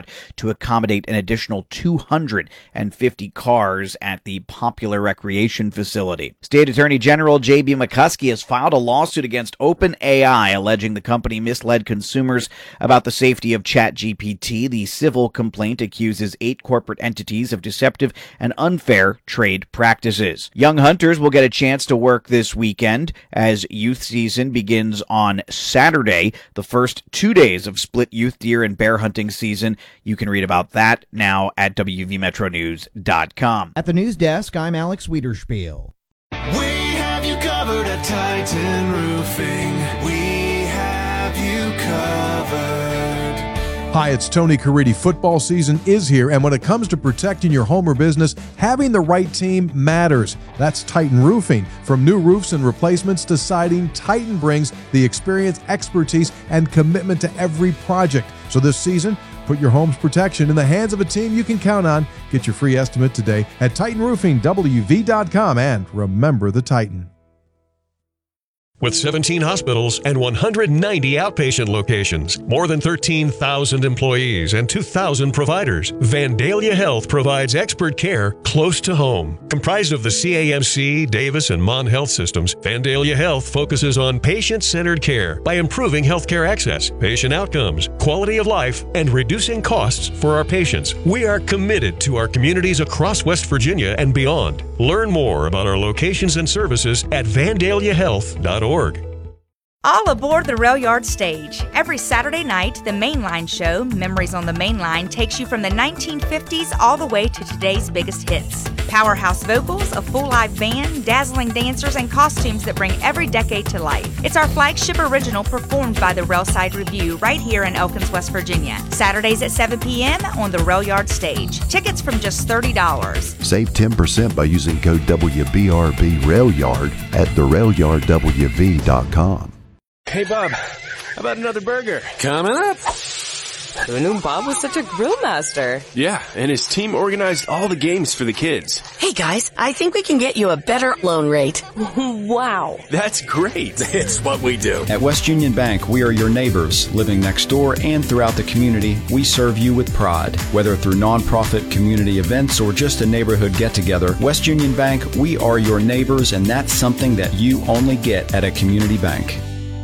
lot to accommodate an additional 250 cars at the popular recreation facility. State Attorney General J.B. McCuskey has filed a lawsuit against OpenAI, alleging the company misled consumers about the safety of ChatGPT. The civil complaint accuses 8 corporate entities of deceptive and unfair trade practices. Young hunters will get a chance to work this weekend as youth season begins on Saturday, the first 2 days of split youth deer and bear hunting season. You can read about that now at WVMetroNews.com. At the news desk, I'm Alex Wiederspiel. We have you covered at Titan Roofing. We have you covered. Hi, it's Tony Caridi. Football season is here, and when it comes to protecting your home or business, having the right team matters. That's Titan Roofing. From new roofs and replacements to siding, Titan brings the experience, expertise, and commitment to every project. So this season, put your home's protection in the hands of a team you can count on. Get your free estimate today at TitanRoofingWV.com, and remember the Titan. With 17 hospitals and 190 outpatient locations, more than 13,000 employees and 2,000 providers, Vandalia Health provides expert care close to home. Comprised of the CAMC, Davis, and Mon Health systems, Vandalia Health focuses on patient-centered care by improving healthcare access, patient outcomes, quality of life, and reducing costs for our patients. We are committed to our communities across West Virginia and beyond. Learn more about our locations and services at vandaliahealth.org. All aboard the Rail Yard stage. Every Saturday night, the Mainline show, Memories on the Mainline, takes you from the 1950s all the way to today's biggest hits. Powerhouse vocals, a full live band, dazzling dancers, and costumes that bring every decade to life. It's our flagship original performed by the Railside Review right here in Elkins, West Virginia. Saturdays at 7 p.m. on the Rail Yard stage. Tickets from just $30. Save 10% by using code WBRB RailYard at therailyardwv.com. Hey, Bob, how about another burger? Coming up. Who knew Bob was such a grill master? Yeah, and his team organized all the games for the kids. Hey, guys, I think we can get you a better loan rate. Wow. That's great. It's what we do. At West Union Bank, we are your neighbors, living next door and throughout the community. We serve you with pride. Whether through nonprofit community events or just a neighborhood get-together, West Union Bank, we are your neighbors, and that's something that you only get at a community bank.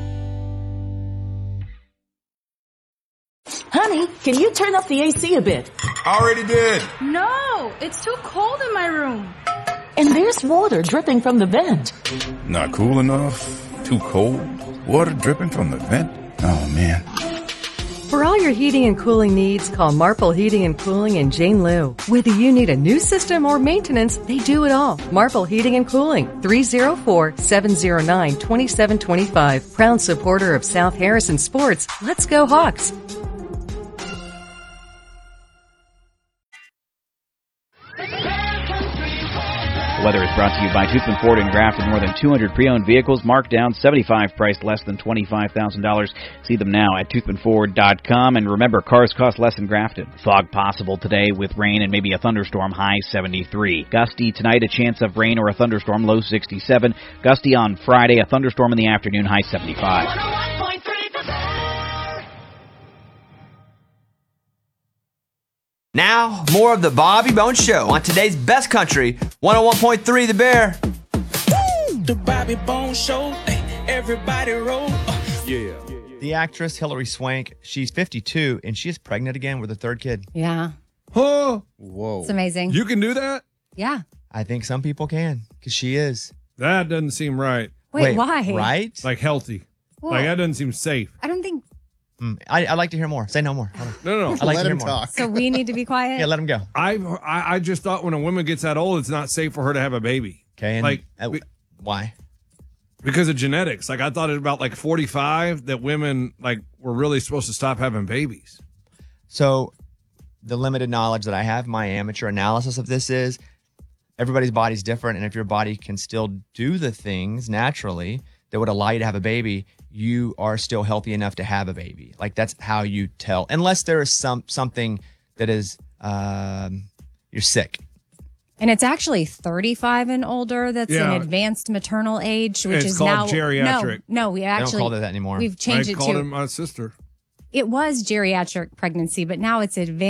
Honey, can you turn up the AC a bit? Already did. No, it's too cold in my room. And there's water dripping from the vent. Not cool enough? Too cold? Water dripping from the vent? Oh, man. For all your heating and cooling needs, call Marple Heating and Cooling and Jane Liu. Whether you need a new system or maintenance, they do it all. Marple Heating and Cooling, 304-709-2725. Proud supporter of South Harrison Sports. Let's go Hawks. The weather is brought to you by Toothman Ford in Grafton. More than 200 pre-owned vehicles marked down, 75 priced less than $25,000. See them now at toothmanford.com. And remember, cars cost less in Grafton. Fog possible today with rain and maybe a thunderstorm, high 73. Gusty tonight, a chance of rain or a thunderstorm, low 67. Gusty on Friday, a thunderstorm in the afternoon, high 75. Now, more of the Bobby Bones Show on today's Best Country, 101.3 The Bear. The Bobby Bones Show, everybody roll. Yeah. The actress Hilary Swank, she's 52, and she is pregnant again with a third kid. Yeah. Huh? Whoa. It's amazing. You can do that? Yeah. I think some people can, because she is. That doesn't seem right. Wait, why? Right? Like healthy. Well, like that doesn't seem safe. I don't think... I'd like to hear more. Say no more. No. I'd like let to hear him more. talk. So we need to be quiet? Yeah, let him go. I just thought when a woman gets that old, it's not safe for her to have a baby. Okay, and like why? Because of genetics. Like I thought at about like 45 that women like were really supposed to stop having babies. So the limited knowledge that I have, my amateur analysis of this is everybody's body's different, and if your body can still do the things naturally that would allow you to have a baby, you are still healthy enough to have a baby. Like that's how you tell, unless there is something that is you're sick. And it's actually 35 and older. That's an advanced maternal age, which is now geriatric. No, we actually don't call it that anymore. We've changed it to. I called him my sister. It was geriatric pregnancy, but now it's advanced.